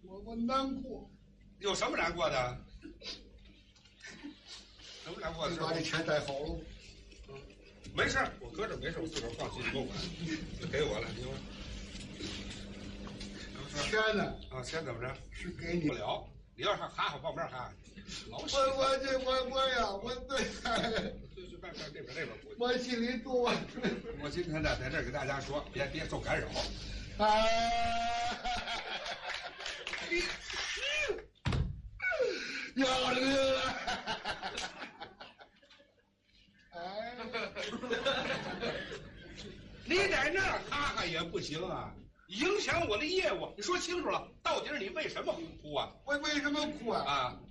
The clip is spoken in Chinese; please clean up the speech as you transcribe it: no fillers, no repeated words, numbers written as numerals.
我难过。 有什么难过的？什么难过的？ 你把这钱带好了。 没事，我搁这没事，我自个儿放心，不管，就给我了，你说。 钱呢？ 啊，钱怎么着？ 是给你不了。你要是哈哈旁边哈，老喜我呀，我对， 去这边。 我心里多。 我今天呢，在这儿给大家说，别受干扰。 要了。 你在那儿哈哈也不行啊，影响我的业务。你说清楚了，到底你为什么哭啊？ 我为什么哭啊？ 啊，